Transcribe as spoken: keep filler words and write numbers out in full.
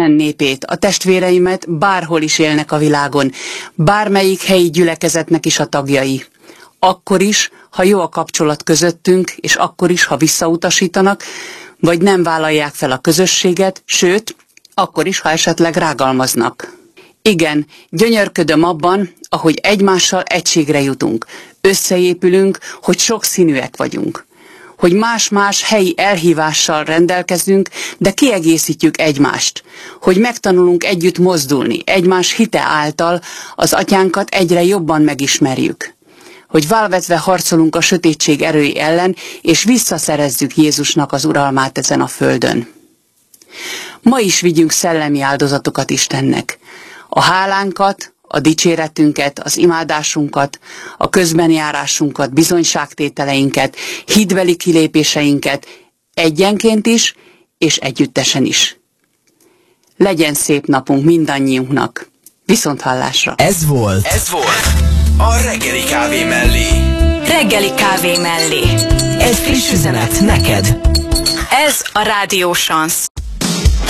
Isten népét, a testvéreimet bárhol is élnek a világon, bármelyik helyi gyülekezetnek is a tagjai. Akkor is, ha jó a kapcsolat közöttünk, és akkor is, ha visszautasítanak, vagy nem vállalják fel a közösséget, sőt, akkor is, ha esetleg rágalmaznak. Igen, gyönyörködöm abban, ahogy egymással egységre jutunk, összeépülünk, hogy sokszínűek vagyunk. Hogy más-más helyi elhívással rendelkezünk, de kiegészítjük egymást. Hogy megtanulunk együtt mozdulni, egymás hite által az atyánkat egyre jobban megismerjük. Hogy válvetve harcolunk a sötétség erői ellen, és visszaszerezzük Jézusnak az uralmát ezen a földön. Ma is vigyünk szellemi áldozatokat Istennek. A hálánkat, a dicséretünket, az imádásunkat, a közbenjárásunkat, bizonyságtételeinket, hitbeli kilépéseinket egyenként is, és együttesen is. Legyen szép napunk mindannyiunknak. Viszonthallásra! Ez volt, Ez volt a reggeli kávé mellé. Reggeli kávé mellé. egy friss üzenet neked. Ez a Rádió Sansz.